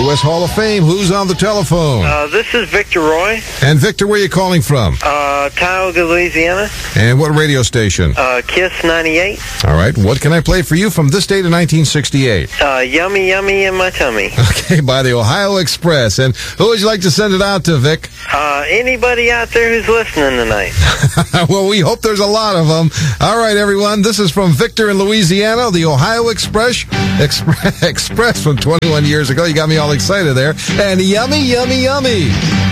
U.S. Hall of Fame. Who's on the telephone? This is Victor Roy. And Victor, where are you calling from? Tioga, Louisiana. And what radio station? Kiss 98. All right. What can I play for you from this date in 1968? Yummy, yummy in my tummy. Okay, by the Ohio Express. And who would you like to send it out to, Vic? Anybody out there who's listening tonight. Well, we hope there's a lot of them. All right, everyone. This is from Victor in Louisiana, the Ohio Express from 21 years ago. You got me all excited there. And yummy, yummy, yummy.